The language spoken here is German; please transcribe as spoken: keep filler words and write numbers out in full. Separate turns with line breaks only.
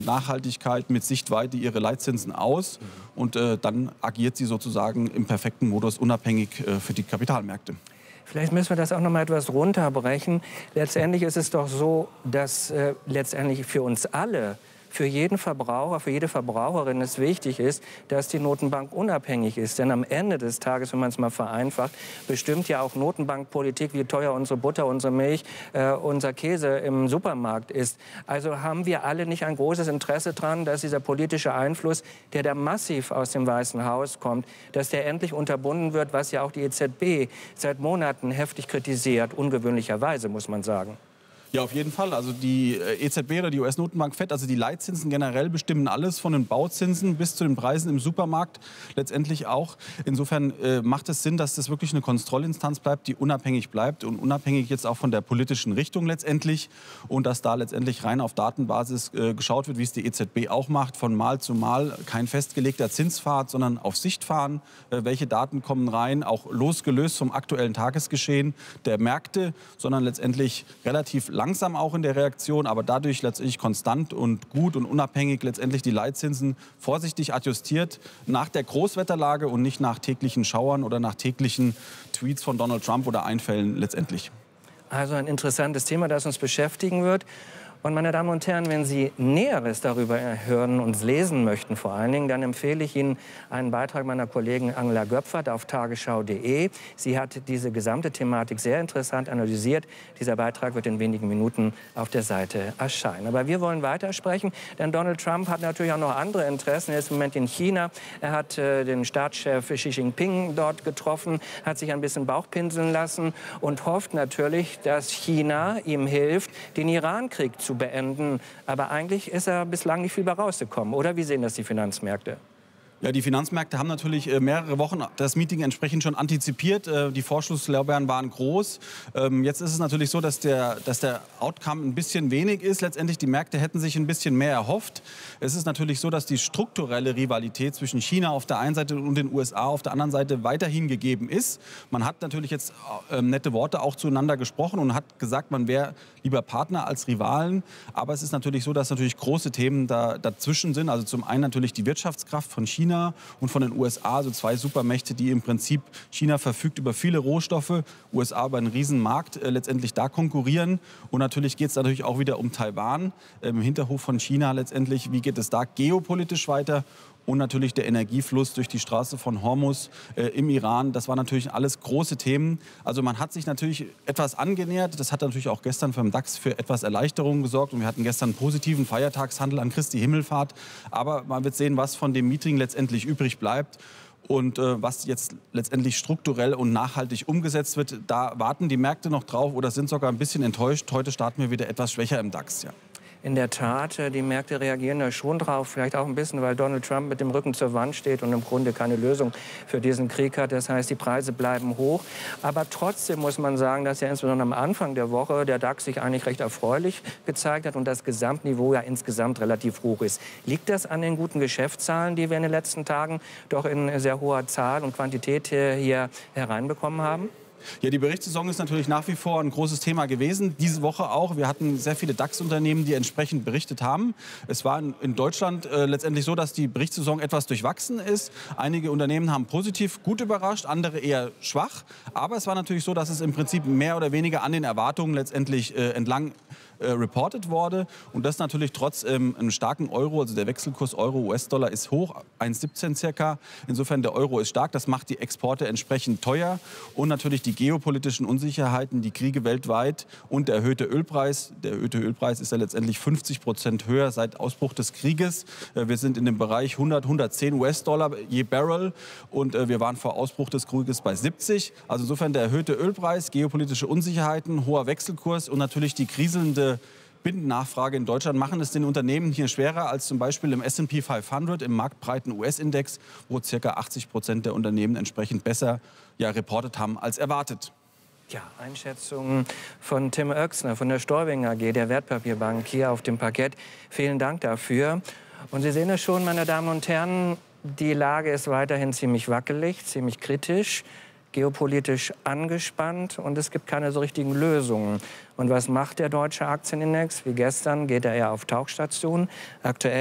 Nachhaltigkeit, mit Sichtweite ihre Leitzinsen aus und äh, dann agiert sie sozusagen im perfekten Modus unabhängig äh, für die Kapitalmärkte.
Vielleicht müssen wir das auch noch mal etwas runterbrechen. Letztendlich ist es doch so, dass äh, letztendlich für uns alle, für jeden Verbraucher, für jede Verbraucherin es wichtig ist, dass die Notenbank unabhängig ist. Denn am Ende des Tages, wenn man es mal vereinfacht, bestimmt ja auch Notenbankpolitik, wie teuer unsere Butter, unsere Milch, äh, unser Käse im Supermarkt ist. Also haben wir alle nicht ein großes Interesse daran, dass dieser politische Einfluss, der da massiv aus dem Weißen Haus kommt, dass der endlich unterbunden wird, was ja auch die E Z B seit Monaten heftig kritisiert, ungewöhnlicherweise, muss man sagen.
Ja, auf jeden Fall. Also die E Z B oder die U S-Notenbank Fed, also die Leitzinsen generell bestimmen alles, von den Bauzinsen bis zu den Preisen im Supermarkt letztendlich auch. Insofern äh, macht es Sinn, dass das wirklich eine Kontrollinstanz bleibt, die unabhängig bleibt und unabhängig jetzt auch von der politischen Richtung letztendlich. Und dass da letztendlich rein auf Datenbasis äh, geschaut wird, wie es die E Z B auch macht, von Mal zu Mal. Kein festgelegter Zinspfad, sondern auf Sicht fahren. Äh, welche Daten kommen rein, auch losgelöst vom aktuellen Tagesgeschehen der Märkte, sondern letztendlich relativ langsam auch in der Reaktion, aber dadurch letztendlich konstant und gut und unabhängig letztendlich die Leitzinsen vorsichtig adjustiert nach der Großwetterlage und nicht nach täglichen Schauern oder nach täglichen Tweets von Donald Trump oder Einfällen letztendlich.
Also ein interessantes Thema, das uns beschäftigen wird. Und meine Damen und Herren, wenn Sie Näheres darüber hören und lesen möchten vor allen Dingen, dann empfehle ich Ihnen einen Beitrag meiner Kollegin Angela Göpfert auf tagesschau punkt de. Sie hat diese gesamte Thematik sehr interessant analysiert. Dieser Beitrag wird in wenigen Minuten auf der Seite erscheinen. Aber wir wollen weitersprechen, denn Donald Trump hat natürlich auch noch andere Interessen. Er ist im Moment in China. Er hat äh, den Staatschef Xi Jinping dort getroffen, hat sich ein bisschen Bauchpinseln lassen und hofft natürlich, dass China ihm hilft, den Iran-Krieg zu beenden. Aber eigentlich ist er bislang nicht viel bei rausgekommen. Oder wie sehen das die Finanzmärkte?
Ja, die Finanzmärkte haben natürlich mehrere Wochen das Meeting entsprechend schon antizipiert. Die Vorschusslorbeeren waren groß. Jetzt ist es natürlich so, dass der, dass der Outcome ein bisschen wenig ist. Letztendlich die Märkte hätten sich ein bisschen mehr erhofft. Es ist natürlich so, dass die strukturelle Rivalität zwischen China auf der einen Seite und den U S A auf der anderen Seite weiterhin gegeben ist. Man hat natürlich jetzt nette Worte auch zueinander gesprochen und hat gesagt, man wäre lieber Partner als Rivalen. Aber es ist natürlich so, dass natürlich große Themen da, dazwischen sind. Also zum einen natürlich die Wirtschaftskraft von China und von den U S A, also zwei Supermächte, die im Prinzip, China verfügt über viele Rohstoffe, U S A über einen Riesenmarkt, äh, letztendlich da konkurrieren. Und natürlich geht es natürlich auch wieder um Taiwan, äh, im Hinterhof von China letztendlich. Wie geht es da geopolitisch weiter? Und natürlich der Energiefluss durch die Straße von Hormuz äh, im Iran. Das waren natürlich alles große Themen. Also man hat sich natürlich etwas angenähert. Das hat natürlich auch gestern vom DAX für etwas Erleichterung gesorgt. Und wir hatten gestern einen positiven Feiertagshandel an Christi Himmelfahrt. Aber man wird sehen, was von dem Meeting letztendlich übrig bleibt. Und äh, was jetzt letztendlich strukturell und nachhaltig umgesetzt wird, da warten die Märkte noch drauf oder sind sogar ein bisschen enttäuscht. Heute starten wir wieder etwas schwächer im DAX. Ja.
In der Tat, die Märkte reagieren da schon drauf, vielleicht auch ein bisschen, weil Donald Trump mit dem Rücken zur Wand steht und im Grunde keine Lösung für diesen Krieg hat. Das heißt, die Preise bleiben hoch. Aber trotzdem muss man sagen, dass ja insbesondere am Anfang der Woche der DAX sich eigentlich recht erfreulich gezeigt hat und das Gesamtniveau ja insgesamt relativ hoch ist. Liegt das an den guten Geschäftszahlen, die wir in den letzten Tagen doch in sehr hoher Zahl und Quantität hier hereinbekommen haben?
Ja, die Berichtssaison ist natürlich nach wie vor ein großes Thema gewesen. Diese Woche auch. Wir hatten sehr viele DAX-Unternehmen, die entsprechend berichtet haben. Es war in Deutschland äh, letztendlich so, dass die Berichtssaison etwas durchwachsen ist. Einige Unternehmen haben positiv gut überrascht, andere eher schwach. Aber es war natürlich so, dass es im Prinzip mehr oder weniger an den Erwartungen letztendlich äh, entlang äh, reported wurde. Und das natürlich trotz ähm, einem starken Euro, also der Wechselkurs Euro-U S-Dollar ist hoch, eins Komma siebzehn circa. Insofern der Euro ist stark, das macht die Exporte entsprechend teuer. Und natürlich die geopolitischen Unsicherheiten, die Kriege weltweit und der erhöhte Ölpreis. Der erhöhte Ölpreis ist ja letztendlich fünfzig Prozent höher seit Ausbruch des Krieges. Wir sind in dem Bereich hundert, hundertzehn U S-Dollar je Barrel und wir waren vor Ausbruch des Krieges bei siebzig. Also insofern der erhöhte Ölpreis, geopolitische Unsicherheiten, hoher Wechselkurs und natürlich die kriselnde Binnennachfrage in Deutschland machen es den Unternehmen hier schwerer als zum Beispiel im S und P fünfhundert, im marktbreiten U S-Index, wo ca. achtzig Prozent der Unternehmen entsprechend besser ja, reportet haben als erwartet.
Ja, Einschätzungen von Tim Oechsner von der Storwing A G, der Wertpapierbank, hier auf dem Parkett. Vielen Dank dafür. Und Sie sehen es schon, meine Damen und Herren, die Lage ist weiterhin ziemlich wackelig, ziemlich kritisch. geopolitisch angespannt und es gibt keine so richtigen Lösungen. Und was macht der deutsche Aktienindex? Wie gestern geht er eher auf Tauchstation. Aktuell